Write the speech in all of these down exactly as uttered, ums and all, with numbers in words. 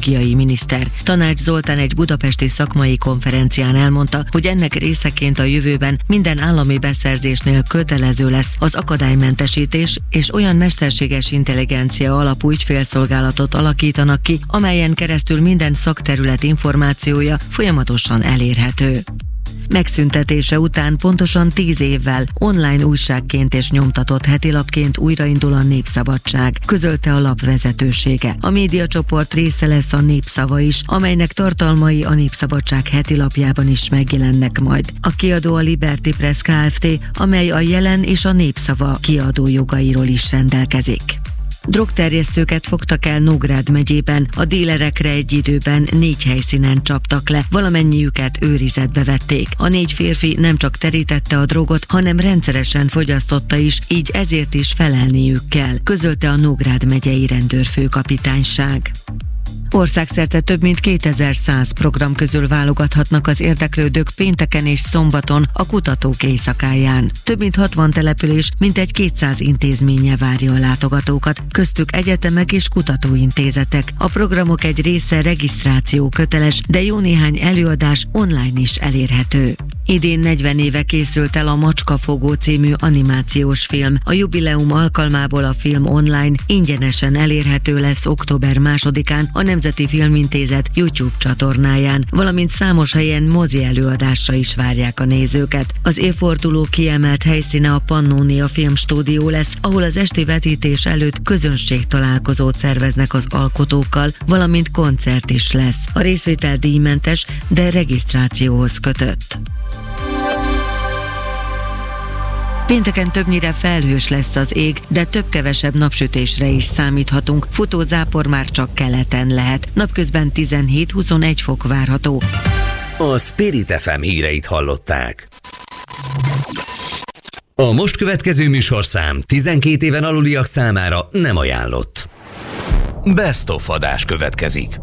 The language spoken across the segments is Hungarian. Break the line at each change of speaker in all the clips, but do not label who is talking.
technológiai miniszter. Tanács Zoltán egy budapesti szakmai konferencián elmondta, hogy ennek részeként a jövőben minden állami beszerzésnél kötelező lesz az akadálymentesítés, és olyan mesterséges intelligencia alapú ügyfélszolgálatot alakítanak ki, amelyen keresztül minden szakterület információja folyamatosan elérhető. Megszüntetése után pontosan tíz évvel online újságként és nyomtatott hetilapként újraindul a Népszabadság, közölte a lap vezetősége. A médiacsoport része lesz a Népszava is, amelynek tartalmai a Népszabadság hetilapjában is megjelennek majd. A kiadó a Liberty Press Kft., amely a Jelen és a Népszava kiadó jogairól is rendelkezik. Drogterjesztőket fogtak el Nógrád megyében, a dílerekre egy időben négy helyszínen csaptak le, valamennyiüket őrizetbe vették. A négy férfi nem csak terítette a drogot, hanem rendszeresen fogyasztotta is, így ezért is felelniük kell, közölte a Nógrád megyei rendőrfőkapitányság. Országszerte több mint kétezer-száz program közül válogathatnak az érdeklődők pénteken és szombaton a Kutatók Éjszakáján. Több mint hatvan település, mintegy kétszáz intézménye várja a látogatókat, köztük egyetemek és kutatóintézetek. A programok egy része regisztráció köteles, de jó néhány előadás online is elérhető. Idén negyven éve készült el a Macskafogó című animációs film. A jubileum alkalmából a film online ingyenesen elérhető lesz október másodikán a Nemzeti Filmintézet YouTube csatornáján, valamint számos helyen mozi előadásra is várják a nézőket. Az évforduló kiemelt helyszíne a Pannónia Filmstúdió lesz, ahol az esti vetítés előtt közönségtalálkozót szerveznek az alkotókkal, valamint koncert is lesz. A részvétel díjmentes, de regisztrációhoz kötött. Pénteken többnyire felhős lesz az ég, de több-kevesebb napsütésre is számíthatunk. Futó zápor már csak keleten lehet. Napközben tizenhét-huszonegy fok várható.
A Spirit ef em híreit hallották. A most következő műsorszám tizenkét éven aluliak számára nem ajánlott. Best of adás következik.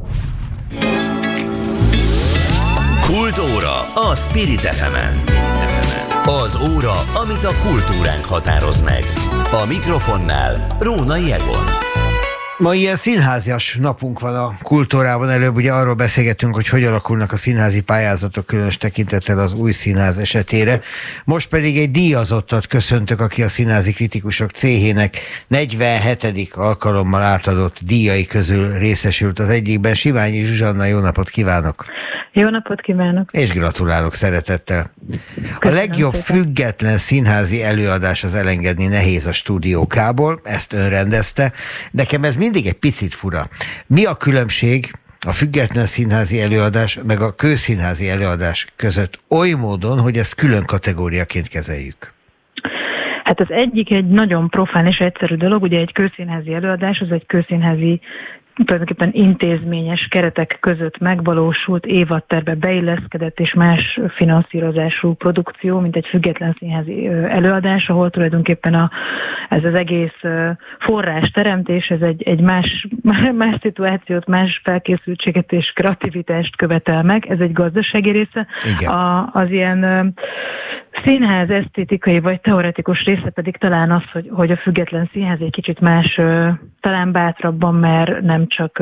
Kultóra a Spirit ef emen. Az óra, amit a kultúránk határoz meg. A mikrofonnál Rónai Egon.
Ma ilyen színházias napunk van a Kultúrában. Előbb ugye arról beszélgettünk, hogy hogy alakulnak a színházi pályázatok, különös tekintettel az új színház esetére. Most pedig egy díjazottat köszöntök, aki a Színházi Kritikusok Céhének negyvenhetedik alkalommal átadott díjai közül részesült az egyikben. Simányi Zsuzsanna, jó napot kívánok!
Jó napot kívánok!
És gratulálok szeretettel!
Köszönöm
a legjobb
szépen.
Független színházi előadás az elengedni nehéz a stúdiókából, ezt ön rendezte. Nekem ez mindig egy picit fura. Mi a különbség a független színházi előadás meg a közszínházi előadás között oly módon, hogy ezt külön kategóriaként kezeljük?
Hát az egyik egy nagyon profán és egyszerű dolog, ugye egy közszínházi előadás, az egy közszínházi tulajdonképpen intézményes keretek között megvalósult, évadtervbe beilleszkedett és más finanszírozású produkció, mint egy független színházi előadás, ahol tulajdonképpen a, ez az egész forrásteremtés, ez egy, egy más, más szituációt, más felkészültséget és kreativitást követel meg, ez egy gazdasági része. A, az ilyen színház esztétikai vagy teoretikus része pedig talán az, hogy, hogy a független színház egy kicsit más, talán bátrabban, mert nem csak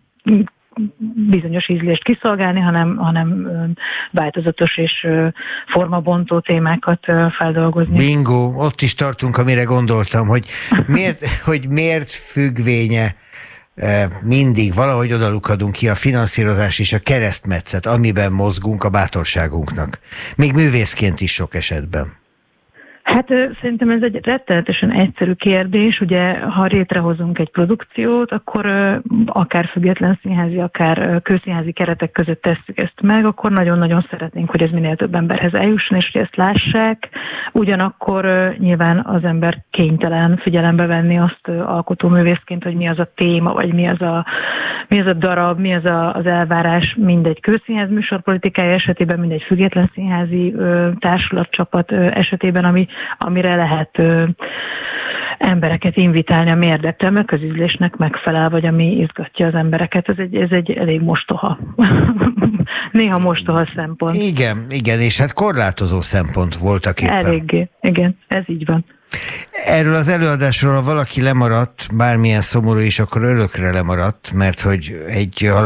bizonyos ízlést kiszolgálni, hanem, hanem változatos és formabontó témákat feldolgozni.
Bingo, ott is tartunk, amire gondoltam, hogy miért, hogy miért függvénye mindig valahogy odalukadunk ki a finanszírozás és a keresztmetszet, amiben mozgunk a bátorságunknak. Még művészként is sok esetben.
Hát szerintem ez egy rettenetesen egyszerű kérdés. Ugye, ha létrehozunk egy produkciót, akkor akár független színházi, akár közszínházi keretek között tesszük ezt meg, akkor nagyon-nagyon szeretnénk, hogy ez minél több emberhez eljusson, és hogy ezt lássák. Ugyanakkor nyilván az ember kénytelen figyelembe venni azt alkotóművészként, hogy mi az a téma, vagy mi az a, mi az a darab, mi az a, az elvárás mindegy közszínház műsorpolitikája esetében, mindegy független színházi társulatcsapat esetében, ami amire lehet ö, embereket invitálni, ami érdekel, mert közüzlésnek megfelel, vagy ami izgatja az embereket. Ez egy, ez egy elég mostoha. Néha mostoha szempont.
Igen, igen, és hát korlátozó szempont voltak éppen.
Eléggé, igen, ez így van.
Erről az előadásról, ha valaki lemaradt, bármilyen szomorú is, akkor örökre lemaradt, mert hogy egy